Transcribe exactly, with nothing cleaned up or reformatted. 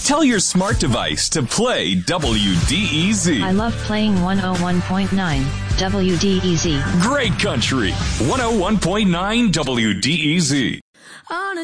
Tell your smart device to play W D E Z. I love playing one oh one point nine W D E Z. Great country. one oh one point nine W D E Z. On a